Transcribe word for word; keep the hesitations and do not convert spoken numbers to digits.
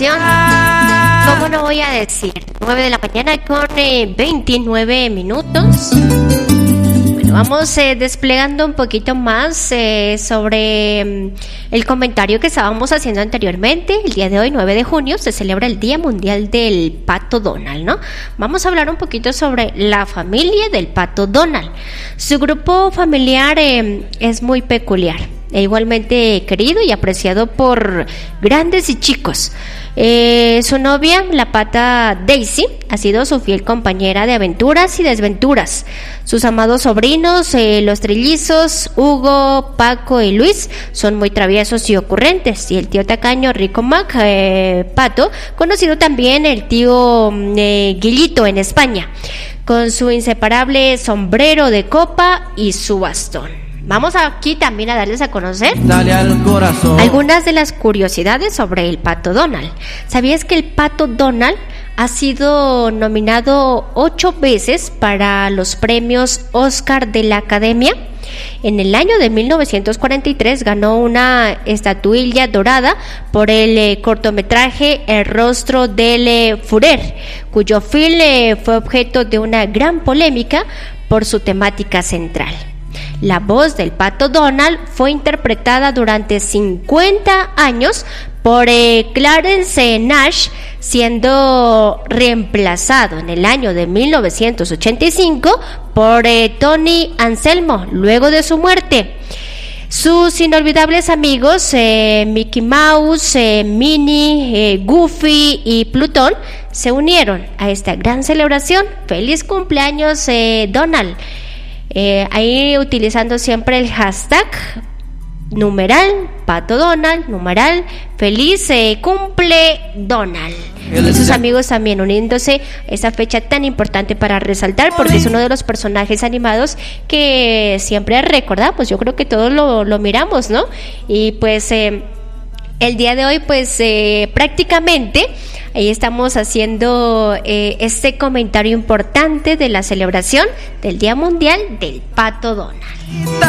¿Cómo no voy a decir? nueve de la mañana con eh, veintinueve minutos. Bueno, vamos eh, desplegando un poquito más eh, sobre mm, el comentario que estábamos haciendo anteriormente. El día de hoy, nueve de junio, se celebra el Día Mundial del Pato Donald, ¿no? Vamos a hablar un poquito sobre la familia del Pato Donald. Su grupo familiar eh, es muy peculiar e igualmente querido y apreciado por grandes y chicos. Eh, su novia, la pata Daisy, ha sido su fiel compañera de aventuras y desventuras. Sus amados sobrinos, eh, los trillizos, Hugo, Paco y Luis, son muy traviesos y ocurrentes. Y el tío tacaño Rico Mac, eh, Pato, conocido también el tío eh, Guillito en España, con su inseparable sombrero de copa y su bastón. Vamos aquí también a darles a conocer Dale al corazón. algunas de las curiosidades sobre el Pato Donald. ¿Sabías que el Pato Donald ha sido nominado ocho veces para los premios Oscar de la Academia? En el año de mil novecientos cuarenta y tres ganó una estatuilla dorada por el eh, cortometraje El rostro del eh, Führer, cuyo film eh, fue objeto de una gran polémica por su temática central. La voz del Pato Donald fue interpretada durante cincuenta años por eh, Clarence Nash, siendo reemplazado en el año de mil novecientos ochenta y cinco por eh, Tony Anselmo luego de su muerte. Sus inolvidables amigos eh, Mickey Mouse, eh, Minnie, eh, Goofy y Plutón se unieron a esta gran celebración. ¡Feliz cumpleaños, eh, Donald! Eh, ahí utilizando siempre el hashtag numeral Pato Donald, numeral feliz eh, cumple Donald. Y sus amigos también uniéndose a esta fecha tan importante para resaltar, porque es uno de los personajes animados que siempre recordamos. Yo creo que todos lo, lo miramos, ¿no? Y pues eh, el día de hoy pues eh, prácticamente ahí estamos haciendo eh, este comentario importante de la celebración del Día Mundial del Pato Donald.